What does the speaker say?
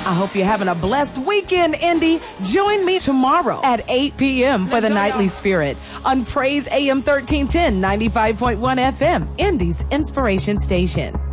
I hope you're having a blessed weekend, Indy. Join me tomorrow at 8 p.m. for the Nightly Spirit on Praise AM 1310, 95.1 FM, Indy's Inspiration Station.